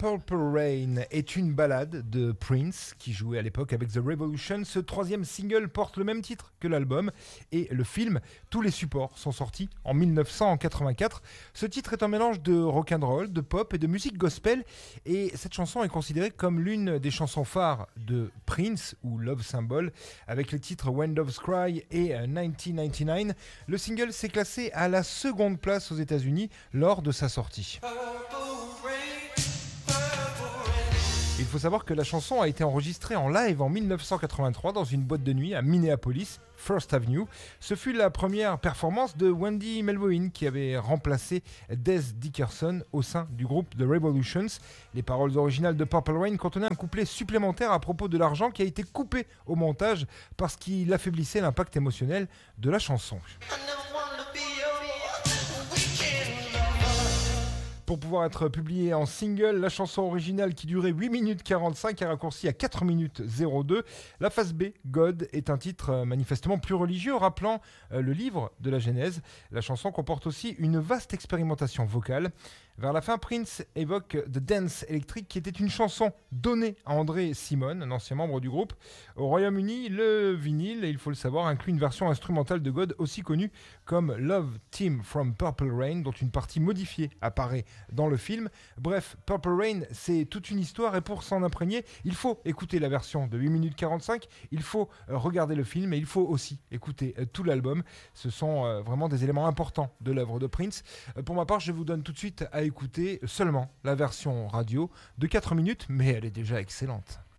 Purple Rain est une ballade de Prince qui jouait à l'époque avec The Revolution. Ce troisième single porte le même titre que l'album et le film. Tous les supports sont sortis en 1984. Ce titre est un mélange de rock'n'roll, de pop et de musique gospel et cette chanson est considérée comme l'une des chansons phares de Prince ou Love Symbol avec les titres When Doves Cry et 1999. Le single s'est classé à la seconde place aux États-Unis lors de sa sortie. Il faut savoir que la chanson a été enregistrée en live en 1983 dans une boîte de nuit à Minneapolis, First Avenue. Ce fut la première performance de Wendy Melvoin qui avait remplacé Des Dickerson au sein du groupe The Revolutions. Les paroles originales de Purple Rain contenaient un couplet supplémentaire à propos de l'argent qui a été coupé au montage parce qu'il affaiblissait l'impact émotionnel de la chanson. Pour pouvoir être publiée en single, la chanson originale qui durait 8 minutes 45 est raccourcie à 4 minutes 02. La phase B, God, est un titre manifestement plus religieux, rappelant le livre de la Genèse. La chanson comporte aussi une vaste expérimentation vocale. Vers la fin, Prince évoque The Dance Electric, qui était une chanson donnée à André Simon, un ancien membre du groupe. Au Royaume-Uni, le vinyle, il faut le savoir, inclut une version instrumentale de God aussi connue comme Love Team from Purple Rain, dont une partie modifiée apparaît dans le film. Bref, Purple Rain, c'est toute une histoire et pour s'en imprégner, il faut écouter la version de 8 minutes 45, il faut regarder le film et il faut aussi écouter tout l'album. Ce sont vraiment des éléments importants de l'œuvre de Prince. Pour ma part, je vous donne tout de suite à écouter seulement la version radio de 4 minutes, mais elle est déjà excellente.